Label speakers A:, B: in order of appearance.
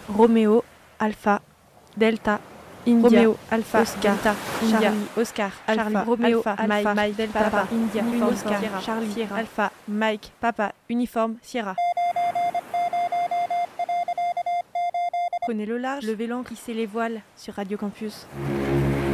A: Roméo, Alpha, Delta, India, Roméo, Alpha,
B: Oscar,
A: Delta,
B: Charlie, Oscar,
A: Alpha,
B: Charlie,
A: Roméo,
B: Alpha,
A: Mike,
B: Delta,
A: Papa,
B: India,
A: Uniforme,
B: Oscar,
A: Sierra,
B: Charlie,
A: Sierra, Alpha, Mike, Papa, Uniforme, Sierra.
B: Prenez le large, levez l'ancre, hissez les voiles sur Radio Campus.